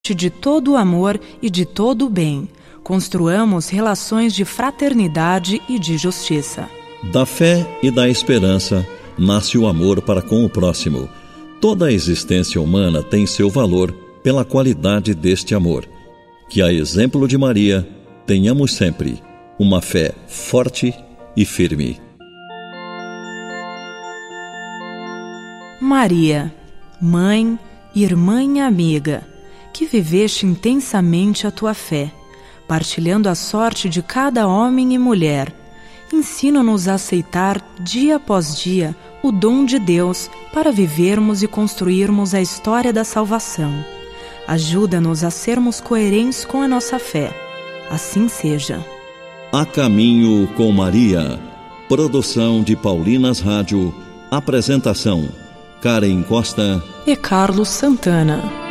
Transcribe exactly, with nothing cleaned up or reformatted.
de todo o amor e de todo o bem. Construamos relações de fraternidade e de justiça. Da fé e da esperança nasce o amor para com o próximo. Toda a existência humana tem seu valor pela qualidade deste amor. Que, a exemplo de Maria, tenhamos sempre uma fé forte e firme. Maria, mãe, irmã e amiga, que viveste intensamente a tua fé, partilhando a sorte de cada homem e mulher, ensina-nos a aceitar dia após dia o dom de Deus para vivermos e construirmos a história da salvação. Ajuda-nos a sermos coerentes com a nossa fé. Assim seja. A Caminho com Maria. Produção de Paulinas Rádio. Apresentação: Karen Costa e Carlos Santana.